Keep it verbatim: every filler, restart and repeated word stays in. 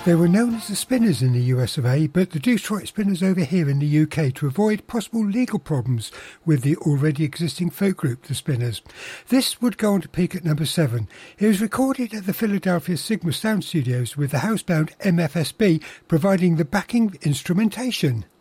They were known as the Spinners in the U S of A, but the Detroit Spinners over here in the U K to avoid possible legal problems with the already existing folk group, the Spinners. This would go on to peak at number seven. It was recorded at the Philadelphia Sigma Sound Studios with the housebound M F S B providing the backing instrumentation.